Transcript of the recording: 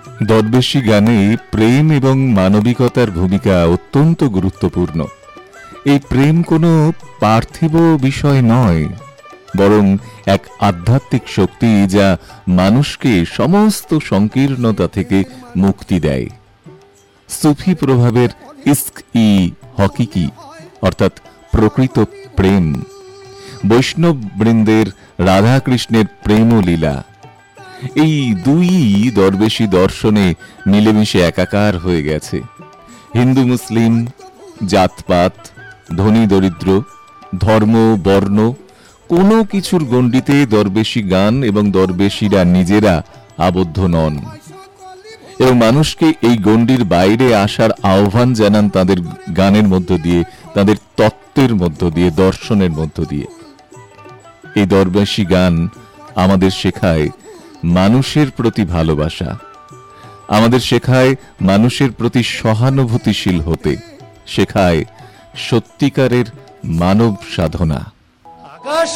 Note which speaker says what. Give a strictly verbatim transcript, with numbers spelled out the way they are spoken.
Speaker 1: দরবেশী গানে প্রেম এবং মানবিকতার ভূমিকা অত্যন্ত গুরুত্বপূর্ণ। এই প্রেম কোনো পার্থিব বিষয় নয়, বরং এক আধ্যাত্মিক শক্তি যা মানুষকে সমস্ত সংকীর্ণতা থেকে মুক্তি দেয়। সুফি প্রভাবের ইস্ক ই হকিকি অর্থাৎ প্রকৃত প্রেম, বৈষ্ণব বৃন্দের রাধাকৃষ্ণের প্রেম লীলা, এই দুই দরবেশী দর্শনে মিলেমিশে একাকার হয়ে গেছে। হিন্দু মুসলিম, জাতপাত, ধনী দরিদ্র, ধর্ম বর্ণ কোনো কিছুর গণ্ডিতে দরবেশী গান এবং দরবেশীরা নিজেরা আবদ্ধ নন, এবং মানুষকে এই গণ্ডির বাইরে আসার আহ্বান জানান তাদের গানের মধ্য দিয়ে, তাদের তত্ত্বের মধ্য দিয়ে, দর্শনের মধ্য দিয়ে। এই দরবেশী গান আমাদের শেখায় মানুষের প্রতি ভালোবাসা, আমাদের শেখায় মানুষের প্রতি সহানুভূতিশীল হতে, শেখায় সত্যিকারের মানব সাধনা।